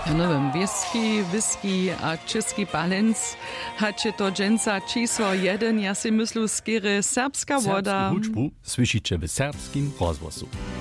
Neviem, whisky a český balens. Hače to dženca číslo 1, ja si myslu, skýre serbská voda. Serbskú hudbu slyšíte v serbským rozhlasu.